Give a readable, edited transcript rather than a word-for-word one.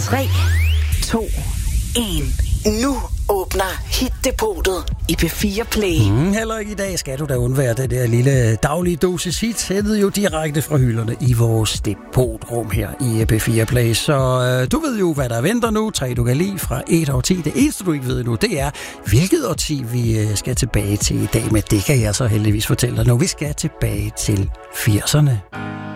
3, 2, 1. Nu åbner Hit-depotet i P4 Play. Heller ikke i dag skal du da undvære det der lille daglige dosis hit, hættet jo direkte fra hylderne i vores depotrum her i P4 Play. Så du ved jo, hvad der venter nu. 3 du kan lide fra 1 årti. Det eneste du ikke ved nu, det er, hvilket årti vi skal tilbage til i dag. Men det kan jeg så heldigvis fortælle dig nu. Vi skal tilbage til 80'erne.